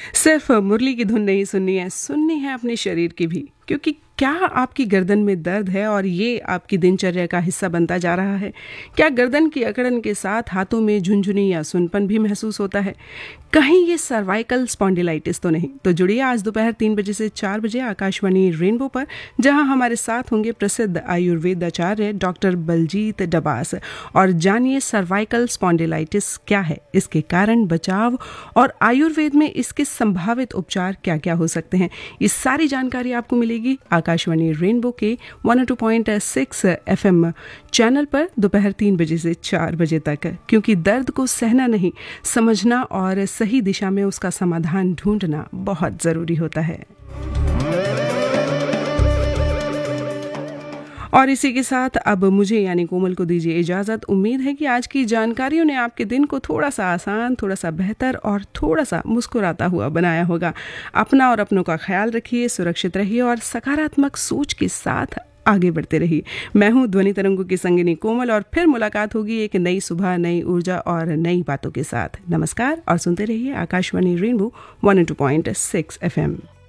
सिर्फ मुरली की धुन नहीं सुननी है अपने शरीर की भी, क्योंकि क्या आपकी गर्दन में दर्द है और ये आपकी दिनचर्या का हिस्सा बनता जा रहा है? क्या गर्दन की अकड़न के साथ हाथों में झुनझुनी या सुनपन भी महसूस होता है? कहीं ये सर्वाइकल स्पॉन्डिलाइटिस तो नहीं? तो जुड़िए आज दोपहर 3 बजे से 4 बजे आकाशवाणी रेनबो पर, जहां हमारे साथ होंगे प्रसिद्ध आयुर्वेद आचार्य डॉक्टर बलजीत डबास, और जानिए सर्वाइकल स्पॉन्डिलाइटिस क्या है, इसके कारण, बचाव और आयुर्वेद में इसके संभावित उपचार क्या क्या हो सकते हैं। ये सारी जानकारी आपको मिलेगी आकाशवाणी रेनबो के 102.6 FM चैनल पर दोपहर 3 बजे से 4 बजे तक, क्योंकि दर्द को सहना नहीं, समझना और सही दिशा में उसका समाधान ढूंढना बहुत जरूरी होता है। और इसी के साथ अब मुझे यानी कोमल को दीजिए इजाज़त। उम्मीद है कि आज की जानकारियों ने आपके दिन को थोड़ा सा आसान, थोड़ा सा बेहतर और थोड़ा सा मुस्कुराता हुआ बनाया होगा। अपना और अपनों का ख्याल रखिए, सुरक्षित रहिए और सकारात्मक सोच के साथ आगे बढ़ते रहिए। मैं हूँ ध्वनि तरंगों की संगिनी कोमल, और फिर मुलाकात होगी एक नई सुबह, नई ऊर्जा और नई बातों के साथ। नमस्कार और सुनते रहिए आकाशवाणी रेनबो 102.6 FM।